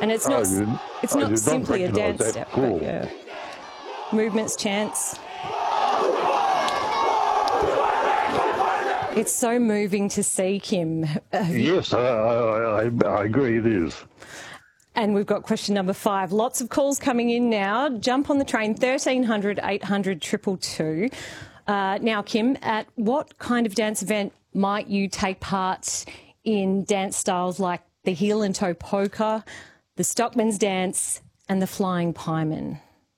And it's not simply a dance step, cool. but yeah. Movements, chants. It's so moving to see, Kim. Yes, I agree it is. And we've got question number 5. Lots of calls coming in now. Jump on the train, 1300 800 222. Now, Kim, at what kind of dance event might you take part in dance styles like the heel and toe polka, the stockman's dance and the flying pieman?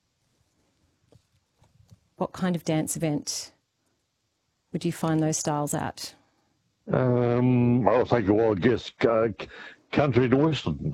What kind of dance event would you find those styles at? I'll take a wild guess. Country to Western.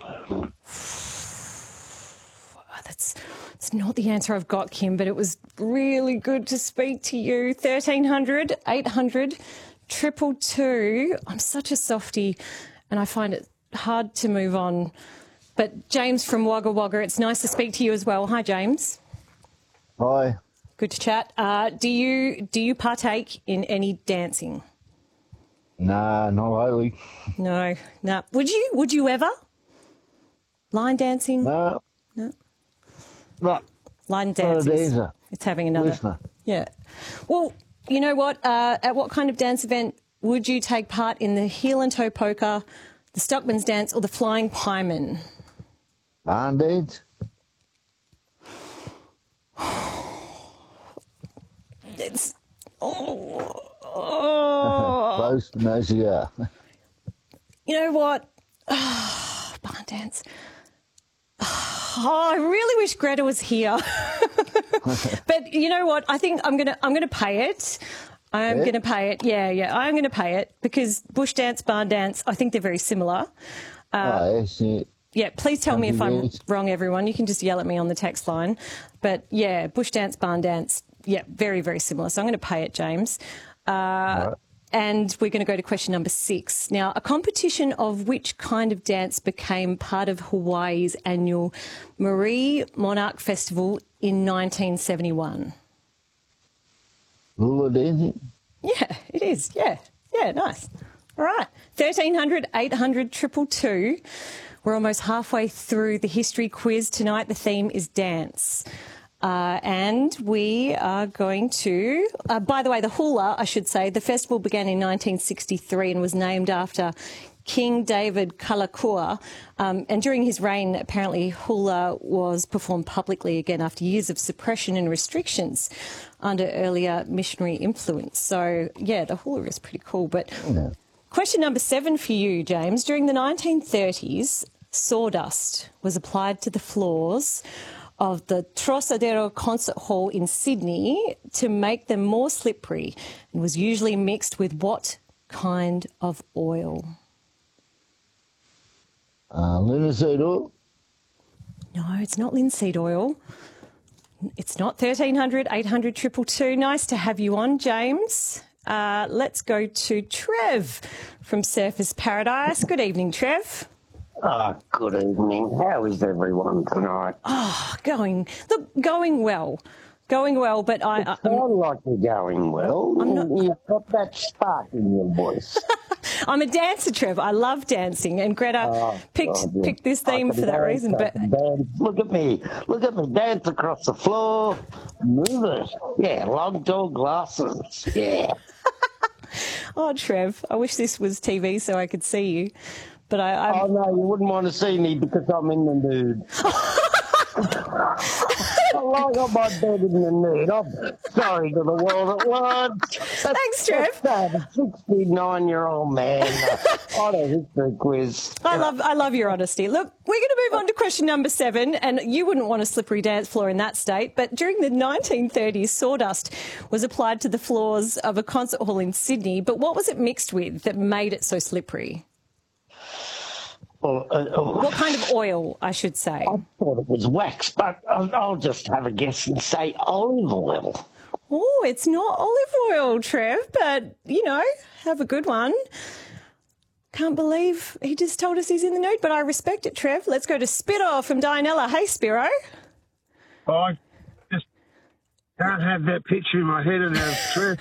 That's not the answer I've got, Kim, but it was really good to speak to you. 1300 800 222. I'm such a softie and I find it hard to move on. But James from Wagga Wagga, it's nice to speak to you as well. Hi, James. Hi. Good to chat. Do you partake in any dancing? Nah, not lately. No. Would you ever? Line dancing? No. Line dancing. Dancer. It's having another. Listener. Yeah. Well, you know what? At what kind of dance event would you take part in the heel and toe polka, the stockman's dance, or the flying pieman? Barn dance. It's oh. Close to no cigar. You know what? Barn dance. Oh, I really wish Greta was here. But you know what? I think I'm gonna pay it. I'm going to pay it. Yeah. I'm going to pay it because bush dance, barn dance, I think they're very similar. Yeah, please tell me if I'm wrong, everyone. You can just yell at me on the text line. But yeah, bush dance, barn dance, yeah, very, very similar. So I'm going to pay it, James. Right. And we're going to go to question number 6. Now, a competition of which kind of dance became part of Hawaii's annual Marie Monarch Festival in 1971? Hula dancing? Yeah, it is. Yeah, nice. All right. 1300 800 222. We're almost halfway through the history quiz tonight. The theme is dance. And we are going to, by the way, the hula, I should say, the festival began in 1963 and was named after King David Kalakua. And during his reign, apparently hula was performed publicly again after years of suppression and restrictions under earlier missionary influence. So, yeah, the hula is pretty cool. But question number 7 for you, James. During the 1930s, sawdust was applied to the floors of the Trocadero Concert Hall in Sydney to make them more slippery and was usually mixed with what kind of oil? Linseed oil? No, it's not linseed oil. It's not. 1300 800 222. Nice to have you on, James. Let's go to Trev from Surfers Paradise. Good evening, Trev. Good evening. How is everyone tonight? Going well. Going well, but I sound like you're going well. You've got that spark in your voice. I'm a dancer, Trev. I love dancing, and Greta picked this theme for that reason. But look at me, dance across the floor, move it. Yeah, long tall glasses. Yeah. Oh, Trev, I wish this was TV so I could see you. But oh, no, you wouldn't want to see me because I'm in the nude. I lie on my bed in the nude. I'm sorry to the world at once. Thanks, Trev. That's a 69-year-old man on a history quiz. I love your honesty. Look, we're going to move on to question number 7, and you wouldn't want a slippery dance floor in that state, but during the 1930s, sawdust was applied to the floors of a concert hall in Sydney, but what was it mixed with that made it so slippery? What kind of oil, I should say? I thought it was wax, but I'll just have a guess and say olive oil. Oh, it's not olive oil, Trev, but, you know, have a good one. Can't believe he just told us he's in the nude, but I respect it, Trev. Let's go to Spiro from Dianella. Hey, Spiro. I just can't have that picture in my head and have Trev.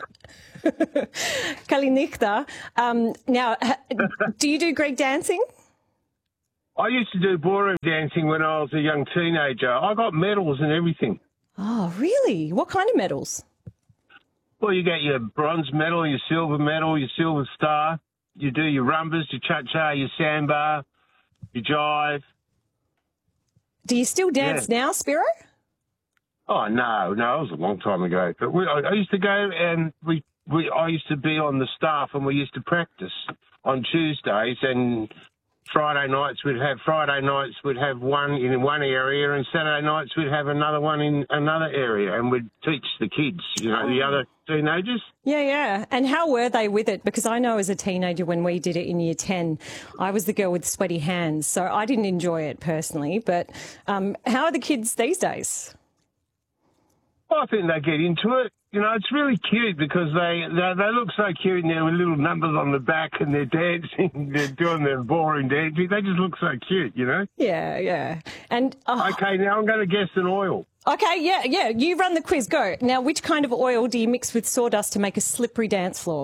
Kalinichta. Now, do you do Greek dancing? I used to do ballroom dancing when I was a young teenager. I got medals and everything. Oh, really? What kind of medals? Well, you get your bronze medal, your silver star. You do your rumbas, your cha-cha, your samba, your jive. Do you still dance now, Spiro? Oh, no, it was a long time ago. But I used to go and I used to be on the staff and we used to practice on Tuesdays, and Friday nights we'd have one in one area, and Saturday nights we'd have another one in another area, and we'd teach the kids, the other teenagers. Yeah. And how were they with it? Because I know as a teenager when we did it in year 10, I was the girl with sweaty hands, so I didn't enjoy it personally. But how are the kids these days? I think they get into it. It's really cute because they look so cute now with little numbers on the back and they're dancing, they're doing their ballroom dancing. They just look so cute, Yeah. And okay, now I'm going to guess an oil. Okay, yeah. You run the quiz. Go. Now, which kind of oil do you mix with sawdust to make a slippery dance floor?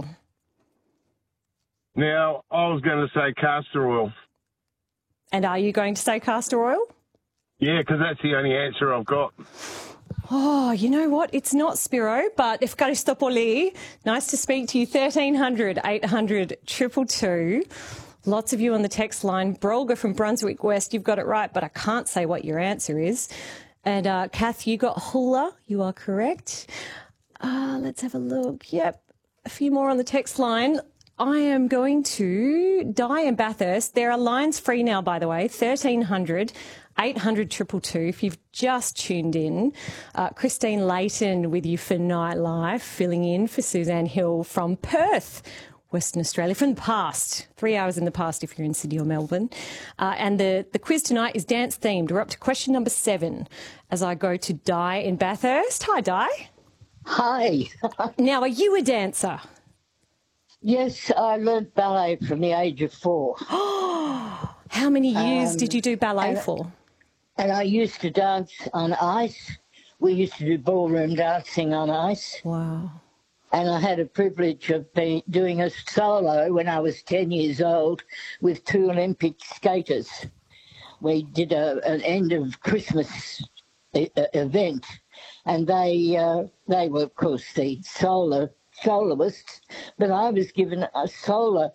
Now, I was going to say castor oil. And are you going to say castor oil? Yeah, because that's the only answer I've got. Oh, you know what? It's not Spiro, but Efkaristopoli. Nice to speak to you. 1300 800 222. Lots of you on the text line. Brolga from Brunswick West, you've got it right, but I can't say what your answer is. And Kath, you got hula. You are correct. Let's have a look. Yep, a few more on the text line. I am going to Di in Bathurst. There are lines free now, by the way, 1300 800 222. If you've just tuned in, Christine Layton with you for Nightlife, filling in for Suzanne Hill from Perth, Western Australia, from the past, 3 hours in the past if you're in Sydney or Melbourne. And the quiz tonight is dance themed. We're up to question number 7 as I go to Di in Bathurst. Hi, Di. Hi. Now, are you a dancer? Yes, I learnt ballet from the age of 4. How many years did you do ballet for? And I used to dance on ice. We used to do ballroom dancing on ice. Wow. And I had a privilege of doing a solo when I was 10 years old with 2 Olympic skaters. We did an end of Christmas event, and they were, of course, the soloists, but I was given a solo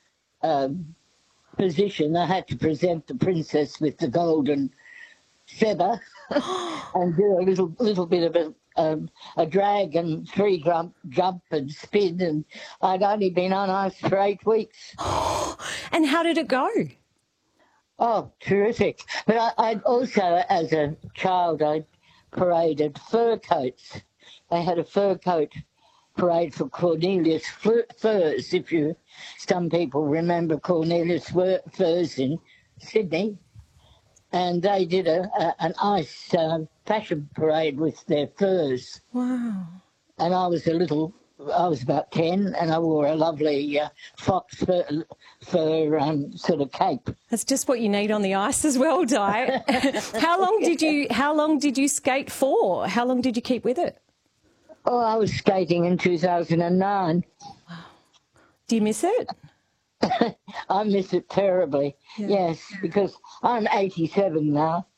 position. I had to present the princess with the golden feather and do a little bit of a drag and 3 jump and spin, and I'd only been on ice for 8 weeks. And how did it go? Oh, terrific. But I'd also, as a child, I paraded fur coats. They had a fur coat parade for Cornelius Furs, some people remember Cornelius Furs in Sydney. And they did an ice fashion parade with their furs. Wow. And I was about 10, and I wore a lovely fox fur sort of cape. That's just what you need on the ice as well, Di. How long did you skate for? How long did you keep with it? Oh, I was skating in 2009. Wow. Do you miss it? I miss it terribly. Yeah. Yes, because I'm 87 now.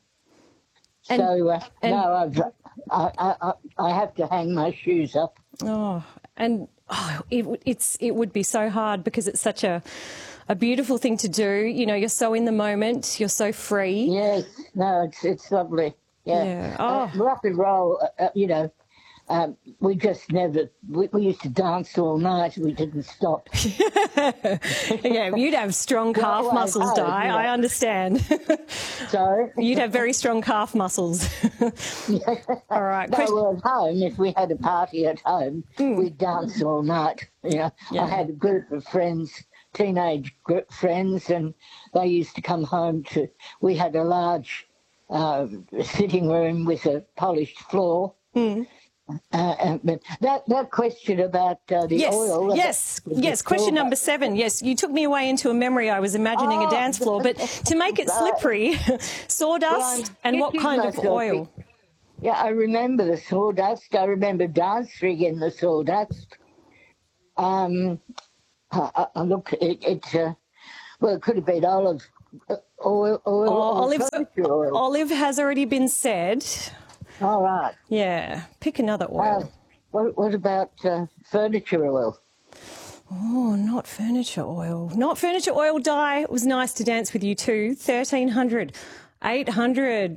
So no, I have to hang my shoes up. Oh, and it would be so hard because it's such a beautiful thing to do. You're so in the moment. You're so free. Yes, no, it's lovely. Yeah. Oh. Rock and roll. We just never. We used to dance all night. We didn't stop. Yeah, you'd have strong calf muscles, Di. Yeah. I understand. Sorry? You'd have very strong calf muscles. All right. No, at home, if we had a party at home, we'd dance all night. I had a group of friends, teenage friends, and they used to come home we had a large sitting room with a polished floor. But that question about the oil. Yes. Question number 7. Yes, you took me away into a memory. I was imagining a dance floor, but to make it slippery, sawdust and what kind of oil? Yeah, I remember the sawdust. I remember dancing in the sawdust. Look, it could have been olive Oil, or Olive's, furniture oil. olive has already been said. All right. Yeah, pick another oil. What about furniture oil? Oh, not furniture oil. Not furniture oil, Di. It was nice to dance with you too. 1300 800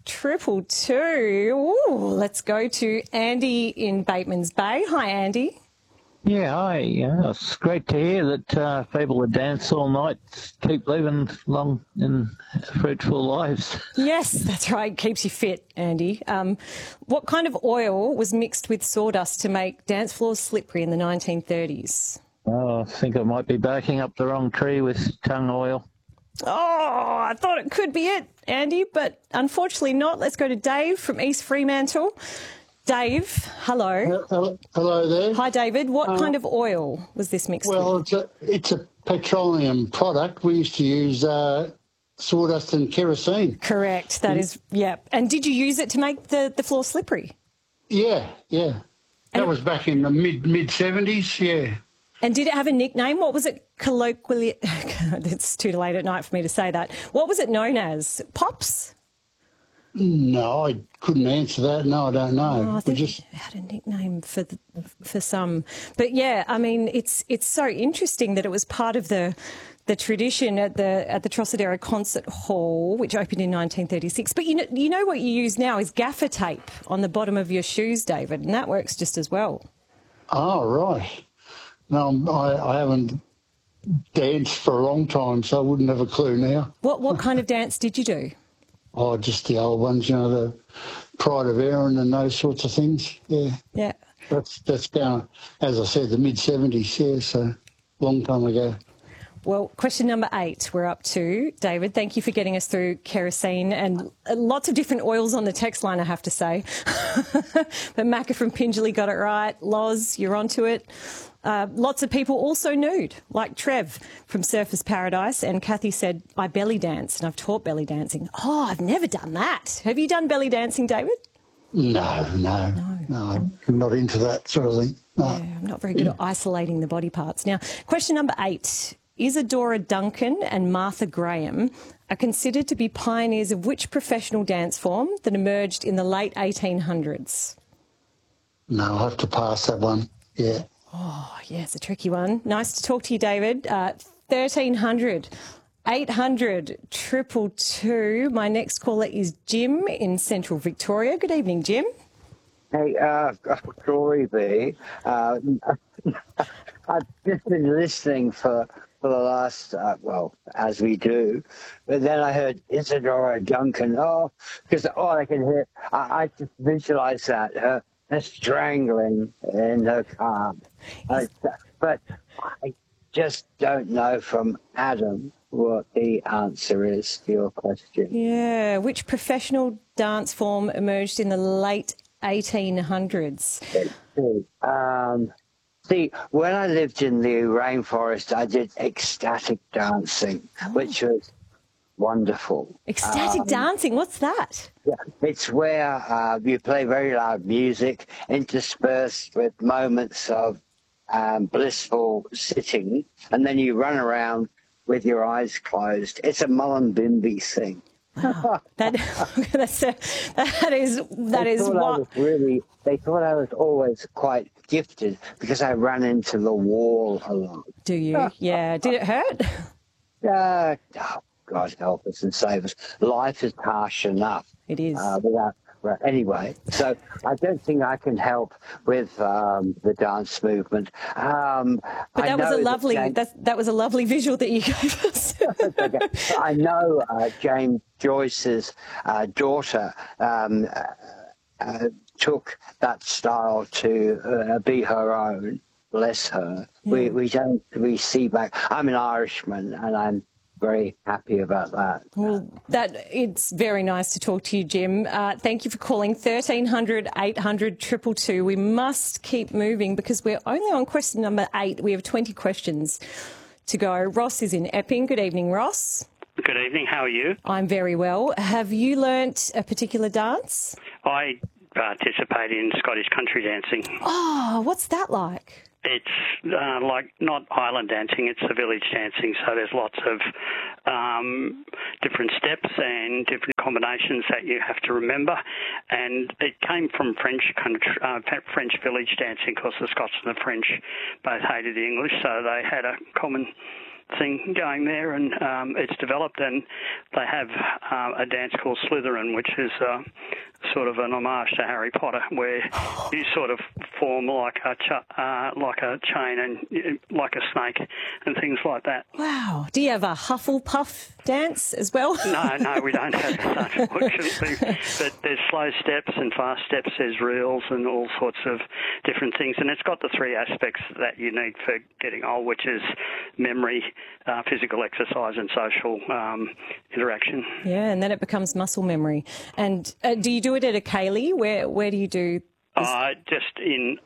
222. Ooh, let's go to Andy in Bateman's Bay. Hi, Andy. Yeah, hi. Yeah, it's great to hear that people that dance all night keep living long and fruitful lives. Yes, that's right. Keeps you fit, Andy. What kind of oil was mixed with sawdust to make dance floors slippery in the 1930s? Oh, I think I might be backing up the wrong tree with tongue oil. Oh, I thought it could be it, Andy, but unfortunately not. Let's go to Dave from East Fremantle. Dave, hello. Hello there. Hi, David. What kind of oil was this mixed with? Well, it's a petroleum product. We used to use sawdust and kerosene. Correct. That is, yeah. And did you use it to make the floor slippery? Yeah. That was back in the mid 70s. Yeah. And did it have a nickname? What was it colloquially? It's too late at night for me to say that. What was it known as? Pops? No, I couldn't answer that. No, I don't know. Oh, I think it had a nickname for some. But yeah, I mean, it's so interesting that it was part of the tradition at the Trocadero Concert Hall, which opened in 1936. But you know what you use now is gaffer tape on the bottom of your shoes, David, and that works just as well. Oh, right. No, I haven't danced for a long time, so I wouldn't have a clue now. What kind of dance did you do? Oh, just the old ones, the Pride of Erin and those sorts of things. Yeah. Yeah. That's down, as I said, the mid-70s, yeah, so long time ago. Well, question number 8 we're up to. David, thank you for getting us through kerosene and lots of different oils on the text line, I have to say. But Macca from Pingelly got it right. Loz, you're onto it. Lots of people also nude, like Trev from Surfers Paradise. And Kathy said, I belly dance, and I've taught belly dancing. Oh, I've never done that. Have you done belly dancing, David? No, I'm not into that sort of thing. No. Yeah, I'm not very good at isolating the body parts. Now, question number 8. Isadora Duncan and Martha Graham are considered to be pioneers of which professional dance form that emerged in the late 1800s? No, I'll have to pass that one, yeah. Oh, yeah, it's a tricky one. Nice to talk to you, David. 1300 800 222. My next caller is Jim in Central Victoria. Good evening, Jim. Hey, Glory be. I've just been listening for the last, as we do, but then I heard Isadora Duncan. Because all I can hear, I just visualise that, her strangling in her calm. But I just don't know from Adam what the answer is to your question. Yeah, which professional dance form emerged in the late 1800s? See, when I lived in the rainforest, I did ecstatic dancing, which was wonderful. Ecstatic dancing, what's that? Yeah, it's where you play very loud music interspersed with moments of blissful sitting, and then you run around with your eyes closed. It's a Mullumbimby thing. Wow. That is what. They thought I was always quite gifted because I ran into the wall a lot. Do you? Yeah. Did it hurt? God help us and save us. Life is harsh enough. It is. Anyway, so I don't think I can help with the dance movement. But that was a lovely visual that you gave us. I know James Joyce's daughter took that style to be her own. Bless her. Yeah. We see back. I'm an Irishman, and I'm very happy about that. Well, it's very nice to talk to you, Jim. Thank you for calling 1300 800 222. We must keep moving because we're only on question number 8. We have 20 questions to go. Ross is in Epping. Good evening, Ross. Good evening. How are you? I'm very well. Have you learnt a particular dance? I participate in Scottish country dancing. Oh, what's that like? it's like not island dancing, it's the village dancing. So there's lots of different steps and different combinations that you have to remember. And it came from French village dancing, because the Scots and the French both hated the English, so they had a common thing going there, and it's developed, and they have a dance called Slytherin, which is sort of an homage to Harry Potter, where you sort of form like a chain and like a snake and things like that. Wow. Do you have a Hufflepuff dance as well? No, we don't have that, unfortunately. But there's slow steps and fast steps, there's reels and all sorts of different things. And it's got the three aspects that you need for getting old, which is memory, physical exercise and social interaction. Yeah, and then it becomes muscle memory. And do you do it at a ceilidh? Where do you do this? Just in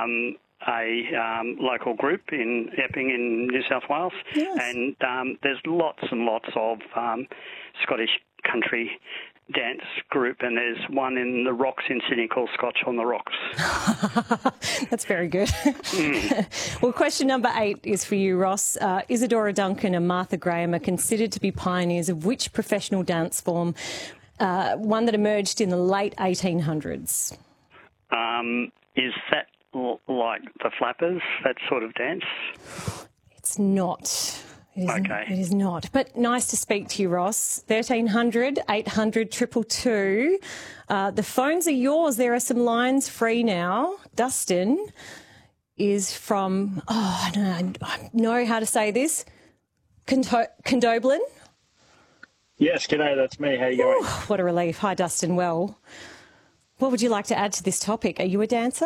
a local group in Epping in New South Wales. Yes. And there's lots and lots of Scottish country dance group, and there's one in the Rocks in Sydney called Scotch on the Rocks. That's very good. Well, question number 8 is for you, Ross. Isadora Duncan and Martha Graham are considered to be pioneers of which professional dance form, one that emerged in the late 1800s? Is that like the Flappers, that sort of dance? It's not. Okay. It is not. But nice to speak to you, Ross. 1300 800 222. The phones are yours. There are some lines free now. Dustin is from, I know how to say this, Condoblin. Yes, g'day, that's me. How you going? What a relief. Hi, Dustin. Well, what would you like to add to this topic? Are you a dancer?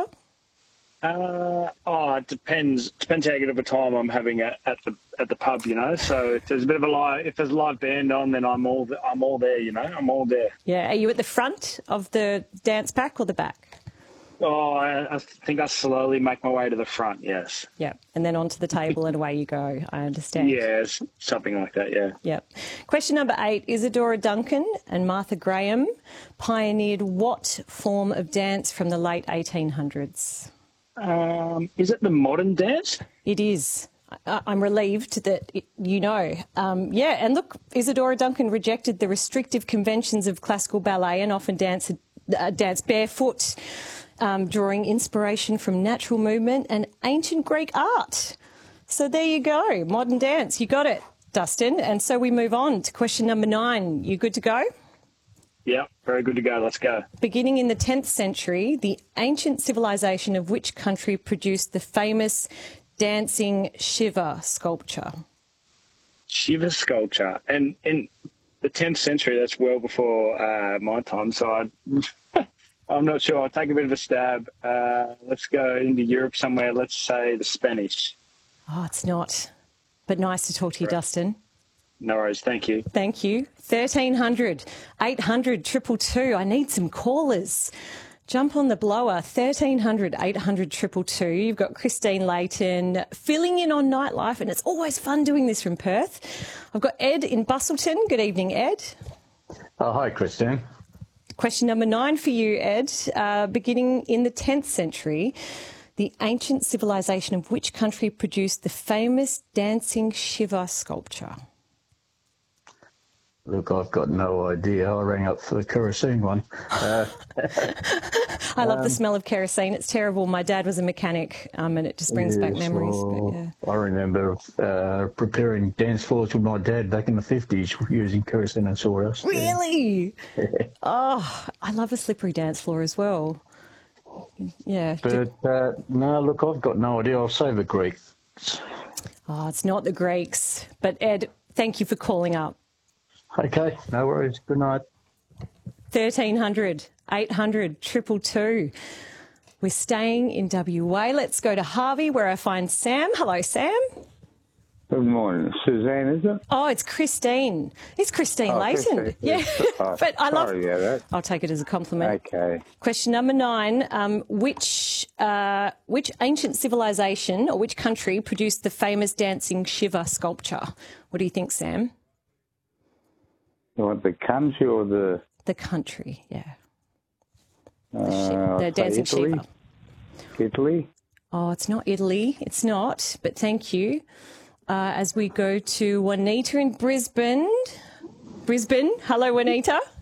It depends. Depends how good of a time I'm having at the pub, you know. So if there's a live band on, then I'm all there, you know. I'm all there. Yeah. Are you at the front of the dance pack or the back? I think I slowly make my way to the front. Yes. Yeah, and then onto the table and away you go. I understand. Yes, something like that. Yeah. Yep. Question number 8: Isadora Duncan and Martha Graham pioneered what form of dance from the late 1800s? Is it the modern dance? It is. I'm relieved that you know. And look, Isadora Duncan rejected the restrictive conventions of classical ballet and often danced barefoot, drawing inspiration from natural movement and ancient Greek art. So there you go, modern dance. You got it, Dustin. And so we move on to question number 9. You good to go? Yeah, very good to go. Let's go. Beginning in the 10th century, the ancient civilization of which country produced the famous dancing Shiva sculpture? Shiva sculpture. And in the 10th century, that's well before my time, so I'm not sure. I'll take a bit of a stab. Let's go into Europe somewhere. Let's say the Spanish. Oh, it's not. But nice to talk to you, Dustin. No worries. Thank you. Thank you. 1300 800 222. I need some callers. Jump on the blower. 1300 800 222. You've got Christine Layton filling in on nightlife, and it's always fun doing this from Perth. I've got Ed in Bustleton. Good evening, Ed. Oh, hi, Christine. Question number 9 for you, Ed. Beginning in the 10th century, the ancient civilization of which country produced the famous dancing Shiva sculpture? Look, I've got no idea. I rang up for the kerosene one. I love the smell of kerosene. It's terrible. My dad was a mechanic, and it just brings back memories. But, yeah. I remember preparing dance floors with my dad back in the 50s using kerosene and sawdust. Really? Oh, I love a slippery dance floor as well. Yeah. But no, look, I've got no idea. I'll say the Greeks. Oh, it's not the Greeks. But Ed, thank you for calling up. Okay, no worries. Good night. 1300 800 222. We're staying in WA. Let's go to Harvey, where I find Sam. Hello, Sam. Good morning. Suzanne, is it? Oh, it's Christine. It's Christine Layton. Christine. Yeah. But I love that. I'll take it as a compliment. Okay. Question number 9. Which ancient civilization or which country produced the famous dancing Shiva sculpture? What do you think, Sam? You want the country or the... The country, yeah. The dancing Italy? Shiva. Italy? Oh, it's not Italy. It's not, but thank you. As we go to Juanita in Brisbane. Hello, Juanita.